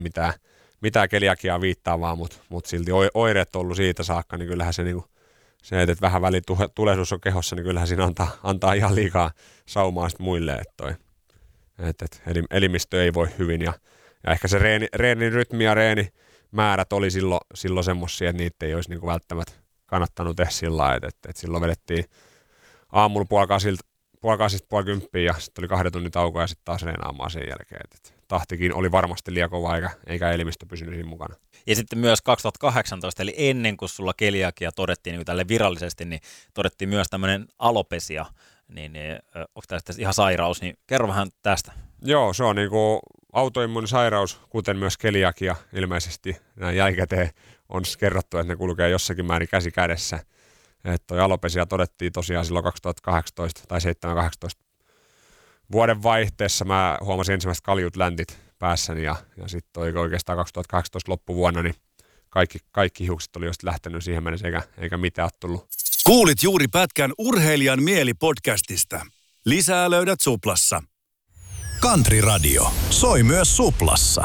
mitään keliakiaa viittaavaa, mutta silti oireet on ollut siitä saakka, niin kyllähän se niinku, se, että vähän väliin tulehdus on kehossa, niin kyllähän siinä antaa ihan liikaa saumaa sit muille, että elimistö ei voi hyvin ja ehkä se reenin rytmi ja reenimäärät oli silloin semmosia, että niitä ei olisi niinku välttämättä kannattanut tehdä sillä lailla, että silloin vedettiin aamulla 9:30 ja sitten oli 2 tunnin tauko ja sitten taas reenaamaan sen jälkeen. Et tahtikin oli varmasti liian kova eikä elimistö pysynyt siinä mukana. Ja sitten myös 2018, eli ennen kuin sulla keliakia todettiin niin tälle virallisesti, niin todettiin myös tämmöinen alopesia. Niin onko tästä ihan sairaus, niin kerro vähän tästä. Joo, se on niinku autoimmuunisairaus, kuten myös keliakia ilmeisesti. Näin jälkikäteen on kerrottu, että ne kulkee jossakin määrin käsi kädessä. Että toi alopesia todettiin tosiaan silloin 2018 tai 2017 vuoden vaihteessa. Mä huomasin ensimmäiset kaljut läntit päässäni ja sitten oikeastaan 2018 loppuvuonna niin kaikki hiukset oli just lähtenyt siihen mennessä eikä mitään tullut. Kuulit juuri pätkän Urheilijan mieli-podcastista. Lisää löydät Suplassa. Country Radio soi myös Suplassa.